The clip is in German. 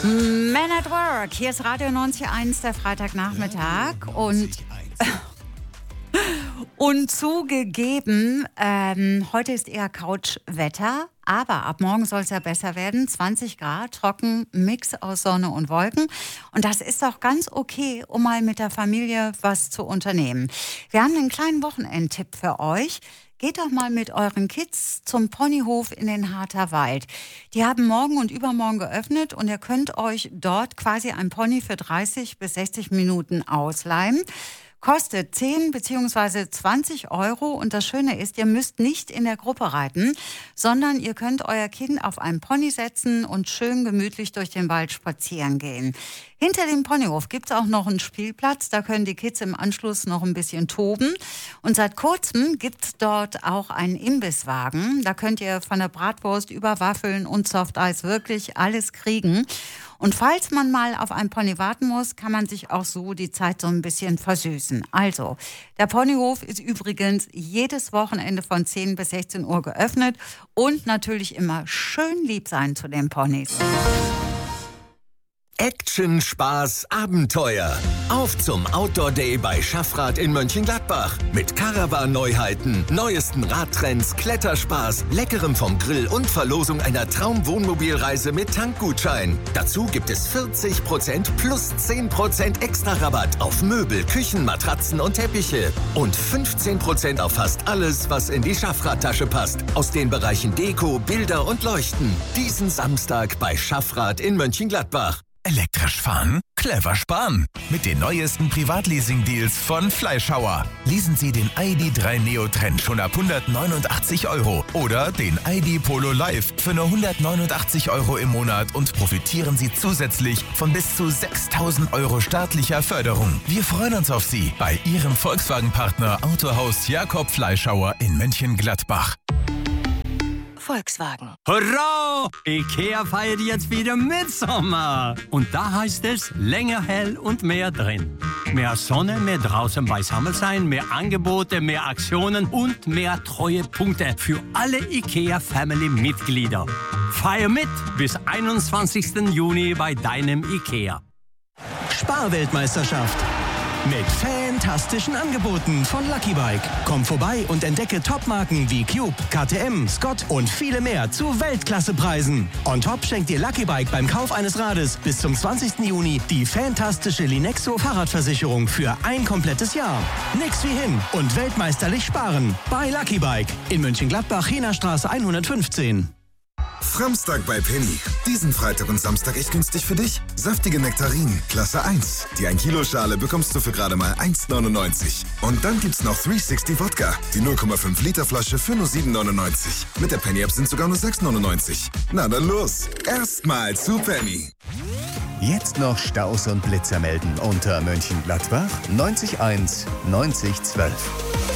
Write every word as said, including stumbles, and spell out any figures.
Men at Work, hier ist Radio neunzig Komma eins, der Freitagnachmittag und, und zugegeben, ähm, heute ist eher Couchwetter, aber ab morgen soll es ja besser werden, zwanzig Grad, trocken, Mix aus Sonne und Wolken und das ist auch ganz okay, um mal mit der Familie was zu unternehmen. Wir haben einen kleinen Wochenendtipp für euch. Geht doch mal mit euren Kids zum Ponyhof in den Harter Wald. Die haben morgen und übermorgen geöffnet und ihr könnt euch dort quasi ein Pony für dreißig bis sechzig Minuten ausleihen. Kostet zehn bzw. zwanzig Euro und das Schöne ist, ihr müsst nicht in der Gruppe reiten, sondern ihr könnt euer Kind auf einen Pony setzen und schön gemütlich durch den Wald spazieren gehen. Hinter dem Ponyhof gibt es auch noch einen Spielplatz, da können die Kids im Anschluss noch ein bisschen toben. Und seit kurzem gibt es dort auch einen Imbisswagen. Da könnt ihr von der Bratwurst über Waffeln und Softeis wirklich alles kriegen. Und falls man mal auf einen Pony warten muss, kann man sich auch so die Zeit so ein bisschen versüßen. Also, der Ponyhof ist übrigens jedes Wochenende von zehn bis sechzehn Uhr geöffnet und natürlich immer schön lieb sein zu den Ponys. Action, Spaß, Abenteuer. Auf zum Outdoor Day bei Schaffrath in Mönchengladbach. Mit Caravan-Neuheiten, neuesten Radtrends, Kletterspaß, leckerem vom Grill und Verlosung einer Traum-Wohnmobilreise mit Tankgutschein. Dazu gibt es vierzig Prozent plus zehn Prozent extra Rabatt auf Möbel, Küchen, Matratzen und Teppiche. Und fünfzehn Prozent auf fast alles, was in die Schaffrath-Tasche passt. Aus den Bereichen Deko, Bilder und Leuchten. Diesen Samstag bei Schaffrath in Mönchengladbach. Elektrisch fahren? Clever sparen. Mit den neuesten Privatleasing-Deals von Fleischhauer. Leasen Sie den I D drei Neo Trend schon ab hundertneunundachtzig Euro oder den I D Polo Live für nur hundertneunundachtzig Euro im Monat und profitieren Sie zusätzlich von bis zu sechstausend Euro staatlicher Förderung. Wir freuen uns auf Sie bei Ihrem Volkswagen-Partner Autohaus Jakob Fleischhauer in Mönchengladbach. Volkswagen. Hurra! IKEA feiert jetzt wieder Mitsommer. Und da heißt es länger hell und mehr drin. Mehr Sonne, mehr draußen beisammen sein, mehr Angebote, mehr Aktionen und mehr Treuepunkte für alle IKEA-Family-Mitglieder. Feier mit bis einundzwanzigsten Juni bei deinem IKEA. Sparweltmeisterschaft. Mit fantastischen Angeboten von Lucky Bike. Komm vorbei und entdecke Topmarken wie Cube, K T M, Scott und viele mehr zu Weltklassepreisen. On top schenkt dir Lucky Bike beim Kauf eines Rades bis zum zwanzigsten Juni die fantastische Linexo Fahrradversicherung für ein komplettes Jahr. Nix wie hin und weltmeisterlich sparen. Bei Lucky Bike in Mönchengladbach, Hehnerstraße hundertfünfzehn. Framstag bei Penny. Diesen Freitag und Samstag echt günstig für dich. Saftige Nektarinen, Klasse eins. Die ein Kilo Schale bekommst du für gerade mal eins neunundneunzig. Und dann gibt's noch dreihundertsechzig Wodka. Die null Komma fünf Liter Flasche für nur sieben neunundneunzig. Mit der Penny App sind sogar nur sechs neunundneunzig. Na dann los. Erstmal zu Penny. Jetzt noch Staus und Blitzer melden unter Mönchengladbach neunzig eins neunzig zwölf.